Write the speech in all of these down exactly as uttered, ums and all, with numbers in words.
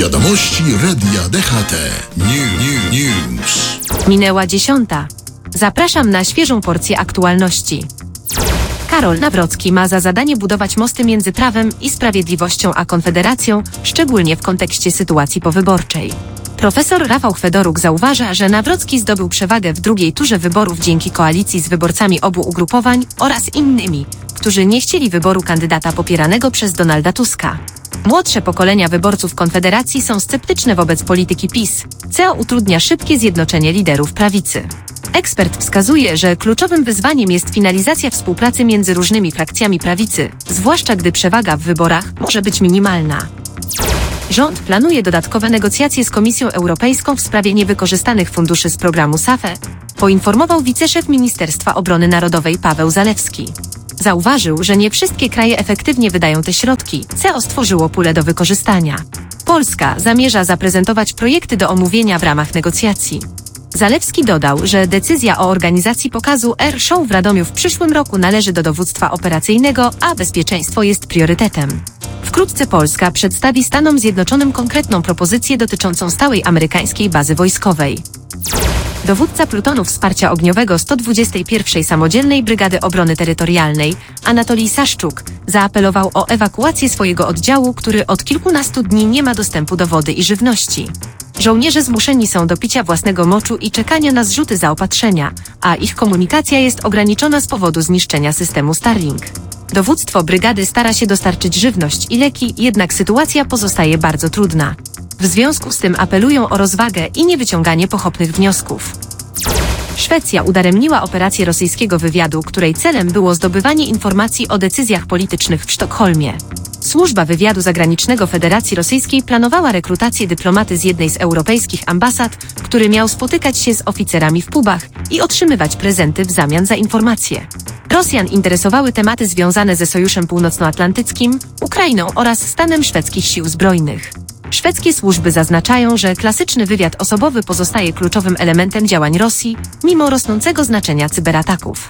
Wiadomości Radia D H T. New, new, news. Minęła dziesiąta. Zapraszam na świeżą porcję aktualności. Karol Nawrocki ma za zadanie budować mosty między Prawem i Sprawiedliwością a Konfederacją, szczególnie w kontekście sytuacji powyborczej. Profesor Rafał Chwedoruk zauważa, że Nawrocki zdobył przewagę w drugiej turze wyborów dzięki koalicji z wyborcami obu ugrupowań oraz innymi, którzy nie chcieli wyboru kandydata popieranego przez Donalda Tuska. Młodsze pokolenia wyborców Konfederacji są sceptyczne wobec polityki PiS, co utrudnia szybkie zjednoczenie liderów prawicy. Ekspert wskazuje, że kluczowym wyzwaniem jest finalizacja współpracy między różnymi frakcjami prawicy, zwłaszcza gdy przewaga w wyborach może być minimalna. Rząd planuje dodatkowe negocjacje z Komisją Europejską w sprawie niewykorzystanych funduszy z programu S A F E, poinformował wiceszef Ministerstwa Obrony Narodowej Paweł Zalewski. Zauważył, że nie wszystkie kraje efektywnie wydają te środki, co stworzyło pulę do wykorzystania. Polska zamierza zaprezentować projekty do omówienia w ramach negocjacji. Zalewski dodał, że decyzja o organizacji pokazu Air Show w Radomiu w przyszłym roku należy do dowództwa operacyjnego, a bezpieczeństwo jest priorytetem. Wkrótce Polska przedstawi Stanom Zjednoczonym konkretną propozycję dotyczącą stałej amerykańskiej bazy wojskowej. Dowódca plutonu wsparcia ogniowego sto dwudziestej pierwszej Samodzielnej Brygady Obrony Terytorialnej, Anatolij Saszczuk, zaapelował o ewakuację swojego oddziału, który od kilkunastu dni nie ma dostępu do wody i żywności. Żołnierze zmuszeni są do picia własnego moczu i czekania na zrzuty zaopatrzenia, a ich komunikacja jest ograniczona z powodu zniszczenia systemu Starlink. Dowództwo brygady stara się dostarczyć żywność i leki, jednak sytuacja pozostaje bardzo trudna. W związku z tym apelują o rozwagę i niewyciąganie pochopnych wniosków. Szwecja udaremniła operację rosyjskiego wywiadu, której celem było zdobywanie informacji o decyzjach politycznych w Sztokholmie. Służba wywiadu zagranicznego Federacji Rosyjskiej planowała rekrutację dyplomaty z jednej z europejskich ambasad, który miał spotykać się z oficerami w pubach i otrzymywać prezenty w zamian za informacje. Rosjan interesowały tematy związane ze Sojuszem Północnoatlantyckim, Ukrainą oraz stanem szwedzkich sił zbrojnych. Szwedzkie służby zaznaczają, że klasyczny wywiad osobowy pozostaje kluczowym elementem działań Rosji, mimo rosnącego znaczenia cyberataków.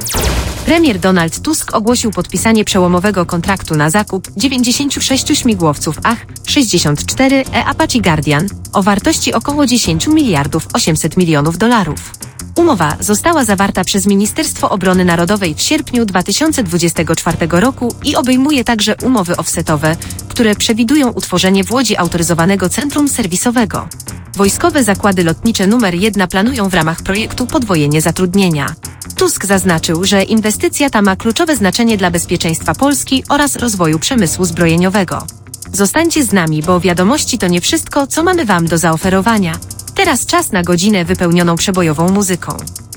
Premier Donald Tusk ogłosił podpisanie przełomowego kontraktu na zakup dziewięćdziesięciu sześciu śmigłowców A H sześćdziesiąt cztery E Apache Guardian o wartości około dziesięć miliardów osiemset milionów dolarów. Umowa została zawarta przez Ministerstwo Obrony Narodowej w sierpniu dwa tysiące dwudziestego czwartego roku i obejmuje także umowy offsetowe, które przewidują utworzenie w Łodzi autoryzowanego centrum serwisowego. Wojskowe zakłady lotnicze numer jeden planują w ramach projektu podwojenie zatrudnienia. Tusk zaznaczył, że inwestycja ta ma kluczowe znaczenie dla bezpieczeństwa Polski oraz rozwoju przemysłu zbrojeniowego. Zostańcie z nami, bo wiadomości to nie wszystko, co mamy Wam do zaoferowania. Teraz czas na godzinę wypełnioną przebojową muzyką.